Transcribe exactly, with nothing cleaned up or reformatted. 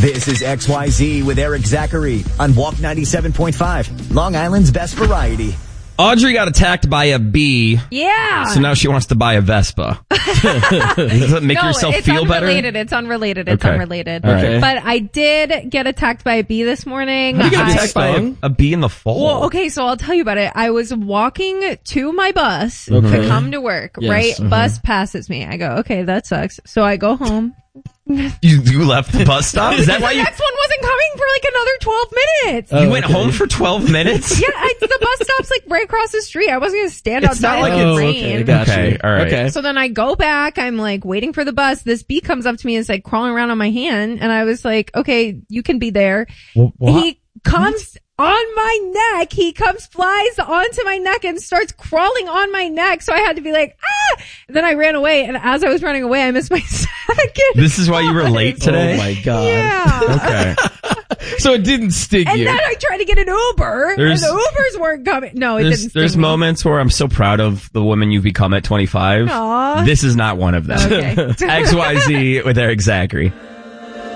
This is X Y Z with Eric Zachary on Walk ninety-seven point five, Long Island's best variety. Audrey got attacked by a bee. Yeah. So now she wants to buy a Vespa. Does that make no, yourself it's feel better? unrelated. It's unrelated. It's Okay. unrelated. Okay. But I did get attacked by a bee this morning. How do you get I- attacked by a, a bee in the fall? Well, okay, so I'll tell you about it. I was walking to my bus Okay. to come to work, Yes. right? Mhm. Bus passes me. I go, okay, that sucks. So I go home. You, you left the bus stop? Is that why the you... next one wasn't coming for like another twelve minutes. You went home for twelve minutes? Yeah, I, the bus stop's like right across the street. I wasn't going to stand It's not outside like in the it's- rain. okay, gotcha. Okay, all right. Okay. So then I go back. I'm like waiting for the bus. This bee comes up to me and is like crawling around on my hand. And I was like, okay, you can be there. Wh- what? He comes on my neck. He comes, flies onto my neck and starts crawling on my neck. So I had to be like, ah! Then I ran away. And as I was running away, I missed my second. This is why you were late today? Oh my God. Yeah. Okay. So it didn't sting And you. then I tried to get an Uber, There's- and the Ubers weren't coming. No, it There's, didn't. there's sting me. moments where I'm so proud of the woman you've become at twenty-five. Aw. This is not one of them. Okay. X Y Z with Eric Zachary.